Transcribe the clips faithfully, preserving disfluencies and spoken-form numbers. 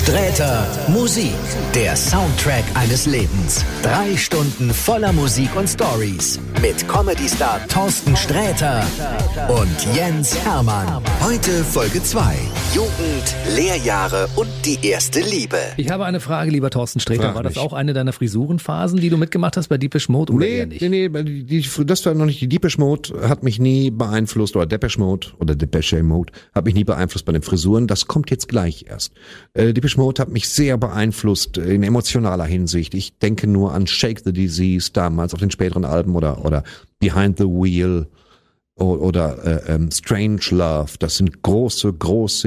Sträter Musik, der Soundtrack eines Lebens. Drei Stunden voller Musik und Stories mit Comedy-Star Thorsten Sträter und Jens Hermann. Heute Folge zwei. Jugend, Lehrjahre und die erste Liebe. Ich habe eine Frage, lieber Thorsten Sträter. Frag War das mich. auch eine deiner Frisurenphasen, die du mitgemacht hast bei Depeche Mode oder Nee, eher nicht? nee, nee, die, die, das war noch nicht, die Depeche Mode hat mich nie beeinflusst, oder Depeche Mode, oder Depeche Mode, hat mich nie beeinflusst bei den Frisuren, das kommt jetzt gleich erst. Äh, Depeche Mode hat mich sehr beeinflusst in emotionaler Hinsicht. Ich denke nur an Shake the Disease damals auf den späteren Alben oder, oder Behind the Wheel oder, oder äh, ähm, Strange Love. Das sind große, große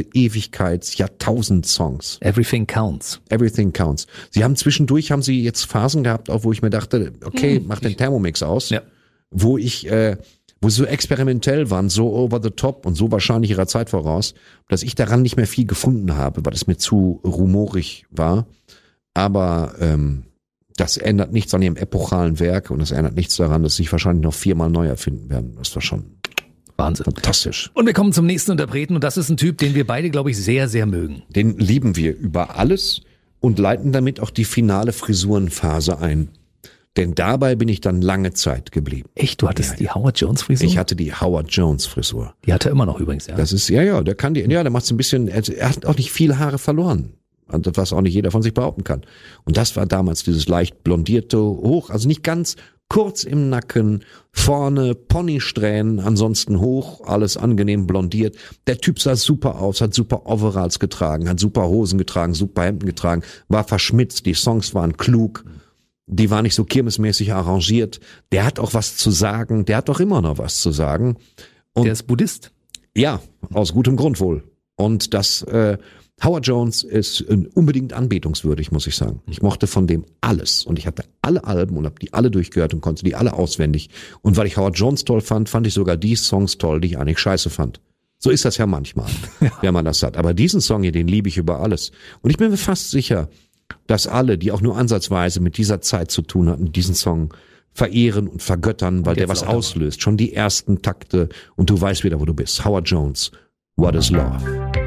Ewigkeits-Jahrtausend-Songs. Everything counts. Everything counts. Sie haben zwischendurch, haben sie jetzt Phasen gehabt, auch wo ich mir dachte, okay, mach den Thermomix aus, Ja. wo ich, äh, wo sie so experimentell waren, so over the top und so wahrscheinlich ihrer Zeit voraus, dass ich daran nicht mehr viel gefunden habe, weil es mir zu rumorig war. Aber ähm, das ändert nichts an ihrem epochalen Werk und es ändert nichts daran, dass sie sich wahrscheinlich noch viermal neu erfinden werden. Das war schon Wahnsinn. fantastisch. Und wir kommen zum nächsten Interpreten und das ist ein Typ, den wir beide, glaube ich, sehr, sehr mögen. Den lieben wir über alles und leiten damit auch die finale Frisurenphase ein. Denn dabei bin ich dann lange Zeit geblieben. Echt, du hattest die Howard Jones Frisur? Ich hatte die Howard Jones Frisur. Die hat er immer noch übrigens, ja. Das ist, ja, ja, der kann die, ja, der macht's ein bisschen, er, er hat auch nicht viele Haare verloren. Und was auch nicht jeder von sich behaupten kann. Und das war damals dieses leicht blondierte, hoch, also nicht ganz kurz im Nacken, vorne Ponysträhnen, ansonsten hoch, alles angenehm blondiert. Der Typ sah super aus, hat super Overalls getragen, hat super Hosen getragen, super Hemden getragen, war verschmitzt, die Songs waren klug, die waren nicht so kirmesmäßig arrangiert. Der hat auch was zu sagen, der hat doch immer noch was zu sagen. Und Der ist Buddhist. ja, aus gutem Grund wohl. Und das, äh, Howard Jones ist äh, unbedingt anbetungswürdig, muss ich sagen. Ich mochte von dem alles und ich hatte alle Alben und habe die alle durchgehört und konnte die alle auswendig. Und weil ich Howard Jones toll fand, fand ich sogar die Songs toll, die ich eigentlich scheiße fand. So ist das ja manchmal, ja. wenn man das hat. Aber diesen Song hier, den liebe ich über alles. Und ich bin mir fast sicher, dass alle, die auch nur ansatzweise mit dieser Zeit zu tun hatten, diesen Song verehren und vergöttern, weil der was auslöst. Schon die ersten Takte und du weißt wieder, wo du bist. Howard Jones, What is Love?